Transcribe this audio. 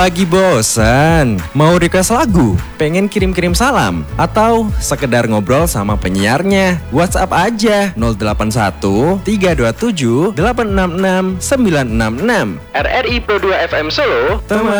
Lagi bosan? Mau request lagu? Pengen kirim-kirim salam? Atau sekedar ngobrol sama penyiarnya? WhatsApp aja 081 327 866 966. RRI Pro 2 FM Solo, teman